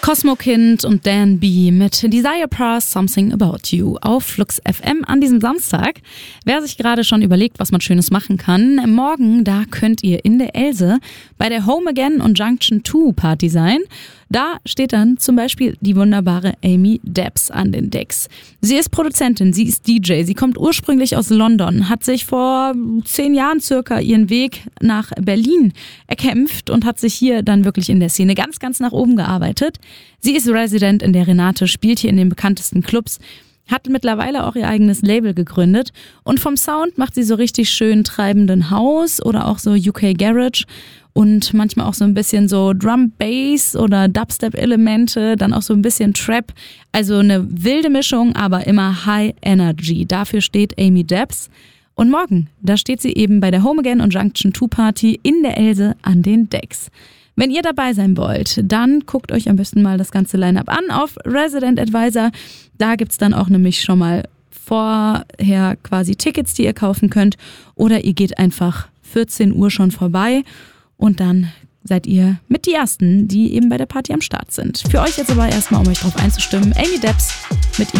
Cosmo Kind und Dan B. mit Desire Pass, Something About You auf Flux FM an diesem Samstag. Wer sich gerade schon überlegt, was man Schönes machen kann, morgen, da könnt ihr in der Else bei der Home Again und Junction 2 Party sein. Da steht dann zum Beispiel die wunderbare Amy Debs an den Decks. Sie ist Produzentin, sie ist DJ, sie kommt ursprünglich aus London, hat sich vor 10 Jahren circa ihren Weg nach Berlin erkämpft und hat sich hier dann wirklich in der Szene ganz, ganz nach oben gearbeitet. Sie ist Resident in der Renate, spielt hier in den bekanntesten Clubs, hat mittlerweile auch ihr eigenes Label gegründet und vom Sound macht sie so richtig schön treibenden House oder auch so UK Garage und manchmal auch so ein bisschen so Drum Bass oder Dubstep-Elemente, dann auch so ein bisschen Trap. Also eine wilde Mischung, aber immer High Energy. Dafür steht Amy Debs. Und morgen, da steht sie eben bei der Home Again und Junction 2 Party in der Else an den Decks. Wenn ihr dabei sein wollt, dann guckt euch am besten mal das ganze Line-Up an auf Resident Advisor. Da gibt's dann auch nämlich schon mal vorher quasi Tickets, die ihr kaufen könnt. Oder ihr geht einfach 14 Uhr schon vorbei und dann seid ihr mit die Ersten, die eben bei der Party am Start sind. Für euch jetzt aber erstmal, um euch drauf einzustimmen, Amy Debs mit